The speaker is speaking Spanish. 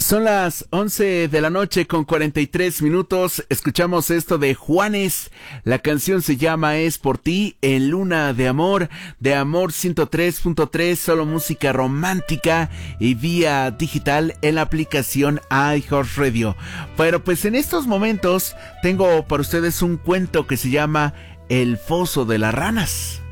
Son las 11 de la noche con 43 minutos. Escuchamos esto de Juanes. La canción se llama Es por ti, en Luna de Amor 103.3, solo música romántica y vía digital en la aplicación iHeartRadio. Pero pues en estos momentos tengo para ustedes un cuento que se llama El Foso de las Ranas.